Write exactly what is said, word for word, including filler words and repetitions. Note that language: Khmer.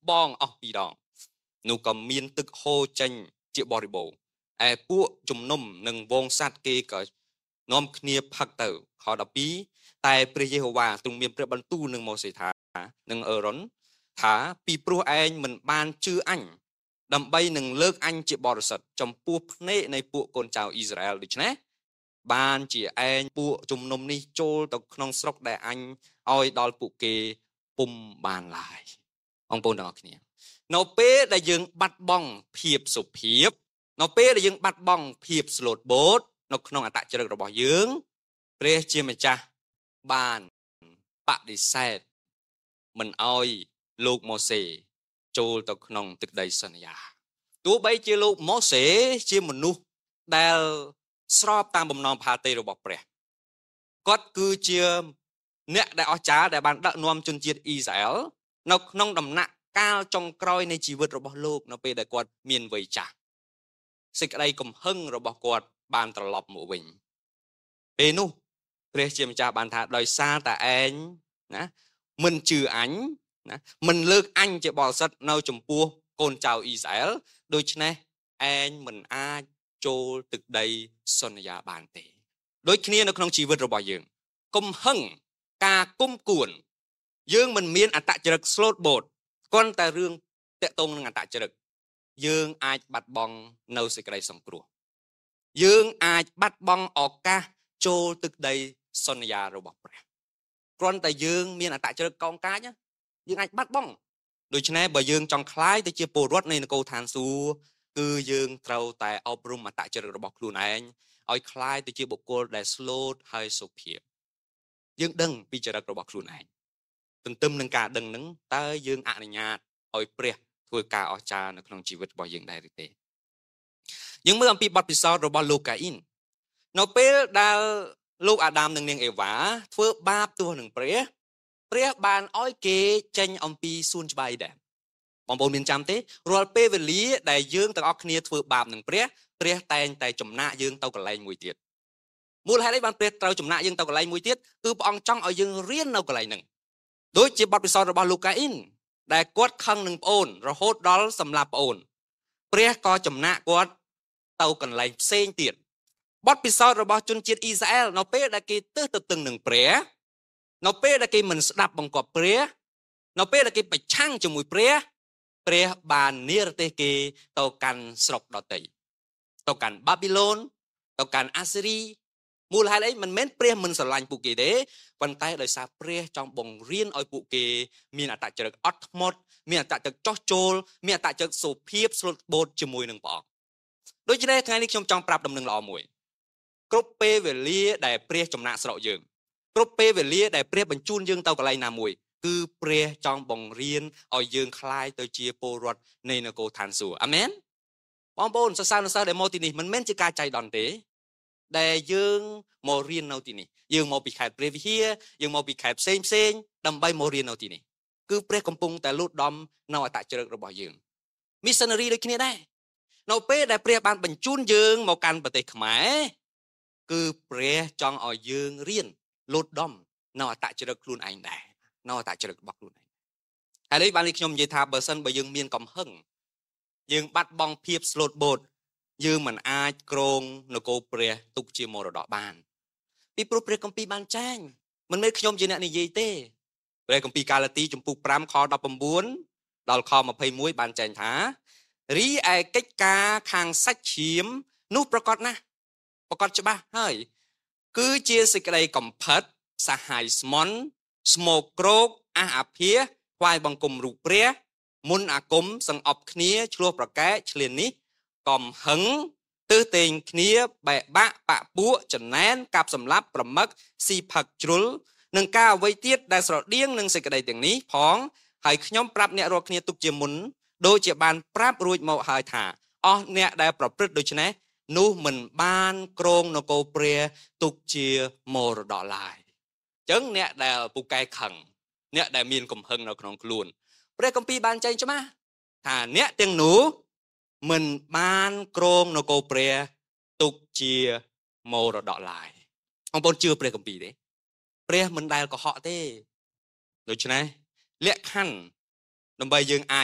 បងអស់ពីរដងនោះក៏មានទឹកហូរចេញជាបរិបូរណ៍ឯពួកជំនុំនិងវងសัตว์គេក៏នាំគ្នាផឹកទៅខដពីរតែព្រះយេហូវ៉ាទ្រង់មានព្រះបន្ទូលនឹងម៉ូសេថានឹងអេរ៉ុនថាពីព្រោះឯងមិនបានជឿអញដើម្បីនឹងលើកអញជាបរិសុទ្ធចំពោះភ្នែកនៃពួកកូនចៅអ៊ីស្រាអែលដូច្នេះបានជាឯងពួកជំនុំនេះចូលទៅក្នុងស្រុកដែលអញឲ្យដល់ពួកគេពុំបានឡើយបងប្អូនទាំងអស់គ្នានៅពេលដែលយើងបាត់បង់ភាពសុភាពនៅពេលដែលយើងបាត់បង់ភាពស្លូតបូតនៅក្នុងអត្តចរិតរបស់យើងព្រះជាម្ចាស់បានបដិសេធមិនឲ្យលោកម៉ូសេចូលទៅក្នុងទឹកដីសន្យាទោះបីជាលោកម៉ូសេជាមនុស្សដែលស្របតាមបំណងផាតេរបស់ព្រះគាត់គឺជាអ្នកដែលអស្ចារ្យដែលបានដឹកនាំជនជាតិអ៊ីស្រាអែលនៅក្នុងដំណាក់កាលចុងក្រោយនៃជីវិតរបស់លោកនៅពេលដែលគាត់មានវ័យចាស់សេចក្តីកំហឹងរបស់គាត់បានត្រឡប់មកវិញពេលនោះព្រះជាម្ចាស់បានថាដោយសារតែឯងណាមិនជឿអញណាមិនលើកអញជាបរិសុទ្ធនៅចំពោះកូនចៅអ៊ីស្រាអែលដូច្នេះឯងមិនអាចចូលទឹកដីសន្យាបានទេដូចគ្នានៅក្នុងជីវិតរបស់យើងកំហឹងការគុំគួនយើងមិនមានអត្តចរិតស្លូតបូតគ្រាន់តែរឿងតាក់ទងនឹងអត្តចរិតយើងអាចបាត់បង់នៅសេចក្តីសង្គ្រោះយើងអាចបាត់បង់ឱកាសចូលទឹកដីសន្យារបស់ព្រះគ្រាន់តែយើងមានអត្តចរិតកោងកាចយើងអាចបាត់បង់ដូច្នេះបើយើងចង់ក្លាយទៅជាពលរដ្ឋនៃនគរឋានសួគ៌គឺយើងត្រូវតែអប់រំអត្តចរិតរបស់ខ្លួនឯងឲ្យក្លាយទៅជាបុគ្គលដែលស្លូតហើយសុភាពយើងដឹងពីចរិតរបស់ខ្លួនឯងទន្ទឹមនឹងការដឹងហ្នឹងតើយើងអនុញ្ញាតឲ្យព្រះធ្វើការអស្ចារ្យនៅក្នុងជីវិតរបស់យើងដែរឬទេយើងមើលអំពីបទពិសោធន៍របស់លោកកាអ៊ីននៅពេលដែលលោកអាដាមនិងនាងអេវ៉ាធ្វើបាបទោះនឹងព្រះព្រះបានឲ្យគេចេញអំពីសួនច្បារអ៊ីដែនបងប្អូនមានចាំទេរាល់ពេលវេលាដែលយើងទាំងអស់គ្នាធ្វើបាបនឹងព្រះព្រះតែងតែចំណាក់យើងទៅកន្លែងមួយទៀតមូលហេតុអីបានព្រះត្រូវចំណាក់យើងទៅកន្លែងមួយទៀតគឺព្រះអង្គចង់ឲ្យយើងរៀននៅកន្លែងហ្នឹងដូចជាបទពិសោធន៍របស់លោកកាអ៊ីនដែលគាត់ខឹងនឹងប្អូនរហូតដល់សម្លាប់ប្អូនព្រះក៏ចំណាក់គាត់ទៅកន្លែងផ្សេងទៀតបទពិសោធន៍របស់ជនជាតិអ៊ីស្រាអែលនៅពេលដែលគេទើសទៅតឹងនឹងព្រះនៅពេលដែលគេមិនស្ដាប់បង្គាប់ព្រះនៅពេលដែលគេប្រឆាំងជាមួយព្រះព្រះបាននិរទេសគេទៅកាន់ស្រុកដទៃទៅកាន់បាប៊ីឡូនទៅកាន់អាសេរីមូលហេតុអីមិនមែនព្រះមិនស្រឡាញ់ពួកគេទេប៉ុន្តែដោយសារព្រះចង់បង្រៀនឲ្យពួកគេមានអត្តចរិតអត់ធ្មត់មានអត្តចរិតចោះចូលមានអត្តចរិតសុភាពស្លូតបូតជាមួយនឹងព្រះអង្គដូច្នេះថ្ងៃនេះខ្ញុំចង់ប្រាប់ដំណឹងល្អមួយគ្រប់ពេលវេលាដែលព្រះចំណាក់ស្រុកយើងគ្រប់ពេលវេលាដែលព្រះបញ្ជូនយើងទៅកន្លែងណាមួយគឺព្រះចង់បង្រៀនឲ្យយើងคลายទៅជាពលរដ្ឋនៃនគរឋានសួគ៌អាមែនបងប្អូនសរសើរសើរដែលមកទីនេះមិនមែនជាការចៃដន្យទេដែលយើងមករៀននៅទីនេះយើងមកពីខេត្តព្រះវិហារយើងមកពីខេត្តផ្សេងផ្សេងដើម្បីមករៀននៅទីនេះគឺព្រះកំពុងតែលូតដំនៅអត្តចរិតរបស់យើង missionary ដូចគ្នាដែរនៅពេលដែលព្រះបានបញ្ជូនយើងមកកាន់ប្រទេសខ្មែរគឺព្រះចង់ឲ្យយើងរៀនលូតដំនៅអត្តចរិតខ្លួនឯងដែរនៅអត្តចរិតរបស់ខ្លួនឯងហើយនេះបានខ្ញុំនិយាយថាបើសិនបើយើងមានកំហឹងយើងបាត់បង់ភាពស្លូតបូតយើងមិនអាចគ្រងនគរព្រះទុកជាមរតកបានពីព្រោះព្រះគម្ពីរបានចែងមិនមែនខ្ញុំជាអ្នកនិយាយទេព្រះគម្ពីរកាឡាទីជំពូកប្រាំខដប់ប្រាំបួនដល់ខម្ភៃមួយបានចែងថារីឯកិច្ចការខាងសាច់ឈាមនោះប្រកបណាស់ប្រកបច្បាស់ហើយគឺជាសេចក្តីកំផិតសហាយស្មន់ស្មោកគ្រោកអះអាភាសថ្វាយបង្គំរូបព្រះមុនអាគមសង្អប់គ្នាឆ្លោះប្រកែកឆ្លៀននេះកំហឹងទើសតេងគ្នាបែកបាក់បាក់ពួកចំណែនកាប់សម្លាប់ប្រមឹកស៊ីផឹកជ្រុលនឹងការអ្វីទៀតដែលស្រដៀងនឹងសេចក្តីទាំងនេះផងហើយខ្ញុំប្រាប់អ្នករាល់គ្នាទុកជាមុនដូចជាបានប្រាប់រួចមកហើយថាអស់អ្នកដែលប្រព្រឹត្តដូច្នេះនោះមិនបានគ្រងនគរព្រះទុកជាមរតកឡើយអញ្ចឹងអ្នកដែលពូកែខឹងអ្នកដែលមានកំហឹងនៅក្នុងខ្លួនព្រះគម្ពីរបានចែងច្បាស់ថាអ្នកទាំងនោះមិនបានគ្រងនគរព្រះទុកជាមរតកឡើយបងប្អូនជឿព្រះគម្ពីរទេព្រះមិនដែលកុហកទេដូច្នេះលក្ខខណ្ឌដើម្បីយើងអាច